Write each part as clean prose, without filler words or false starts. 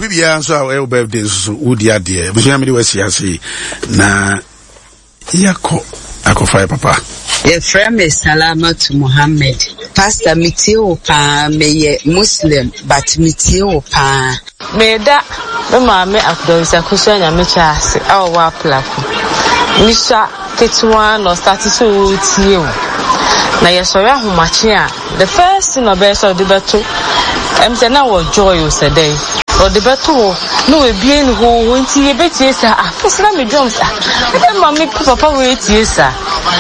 bibia so a birthday so udi ade me so me dey wasiase na yako akofai papa ye friend is Salamatu Muhammad pastor mitio pa me Muslim but mitio pa me da me maame akdoisa kushanya me chase awa plaku misha ketwa no start so tie na yesori ahomache a the first thing obese of the beto say na wo joy o say dey or the beto no we bien ho nti ye betie sa first na me drums e mama papa we tie sa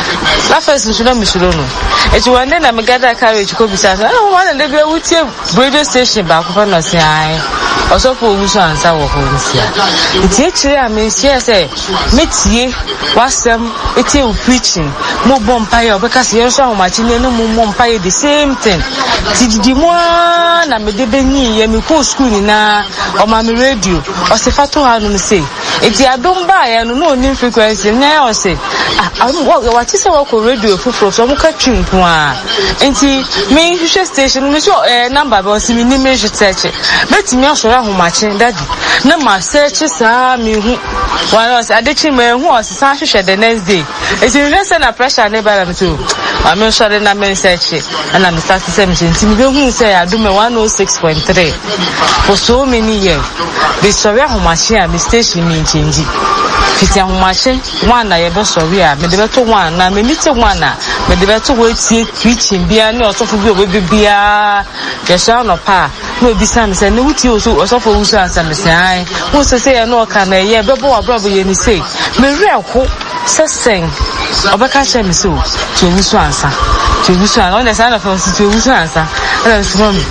la first nsulo misulo no eti wane na me gather carriage ko bisa so no wane dey go tie radio station ba ko fa no say ai osofo oguso ansa wo ho nsia eti echi a me share say metie wasem eti o preaching mo bompaye obeka se yenso ahomachi ne no mo bompaye the same thing tididi mo na me de benyi ye me ko school ni na o ma me radio o se fato ha no say eti adomba ya no no ni frequency na o say what is our radio fufuro so mo ka twinko a enti me hwehwe station me so number be o se me ni me hwetche betimi asoro ahomachi daddy na ma search sa me hu one was adechi me hu o se sa hwehwe the next day eti me say na pressure na ba na so I'm sure na me search and I'm start to say me be hu say adume 106.3 for so many years be sorry ahomachi a me station me change fiti ahomachi one na ye be sorry a me de beto one na me meet one na me de beto we tie preaching bia na osofo bi obi bia ye sha no pa no bi sam say no wuti osofo wusu ansa me say ai wo say ye no ka na ye bebo abrobo ye ni say me reho seseng obeka che me so to wusu ansa on the side of us to wusu ansa and so me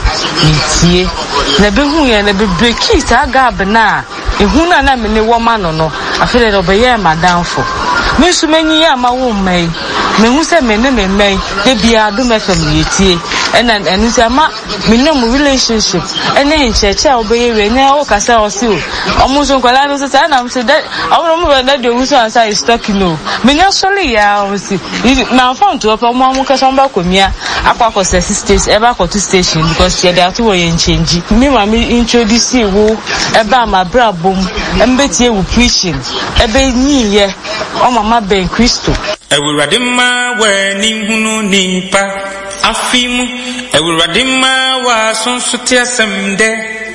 tie na be hu ye na be break it agab na ehu na me ne wo ma no afele do be ye madamfo me su manyi ya ma wo mai me hu se me ne me mai de bia do me fam yetie enu se ma me no mu relationship ene ncheche a obeye we ne o kasa o si o mu so kwala no se na me se that awon mu na de wusu ansa is talking no me nya sole ya o si na phone to opa mu kasa mba komia akwa sisters eba ko to station because they are to we change me ma me introduce wo eba ma brabom embetie wo preaching ebe nyi ye o mama ben Kristo ewurade ma we ni hunu nimpa afimu ewurade ma wa sonso te asem de